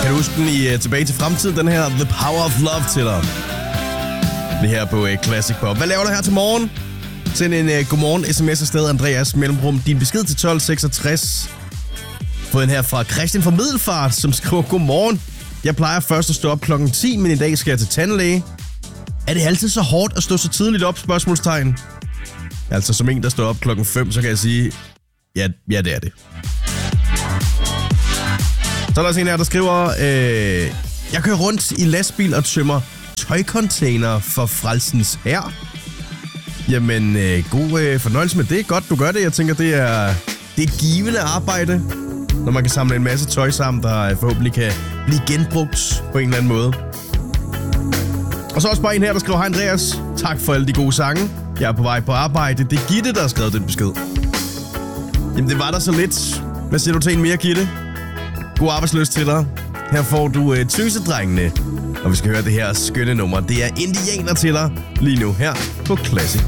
Kan du huske den i Tilbage til Fremtiden, den her The Power of Love til dig? Det her på Classic Pop. Hvad laver du her til morgen? Send en godmorgen sms afsted, Andreas mellemrum. Din besked til 1266. Fået en her fra Christian fra Middelfart, som skriver: godmorgen. Jeg plejer først at stå op klokken 10, men i dag skal jeg til tandlæge. Er det altid så hårdt at stå så tidligt op? Spørgsmålstegn. Altså som en, der står op klokken 5, så kan jeg sige, ja det er det. Så er der også en her, der skriver: jeg kører rundt i lastbil og tømmer tøjcontainer for Frelsens Hær. Jamen, god fornøjelse med det. Godt, du gør det. Jeg tænker, det er et givende arbejde, når man kan samle en masse tøj sammen, der forhåbentlig kan blive genbrugt på en eller anden måde. Og så også bare en her, der skriver: hej Andreas, tak for alle de gode sange. Jeg er på vej på arbejde. Det er Gitte, der har skrevet den besked. Jamen, det var der så lidt. Hvad siger du til en mere, Gitte? God arbejdsløst til dig. Her får du Tøsedrengene. Og vi skal høre det her skønne nummer. Det er Indianer til dig lige nu her på Classic.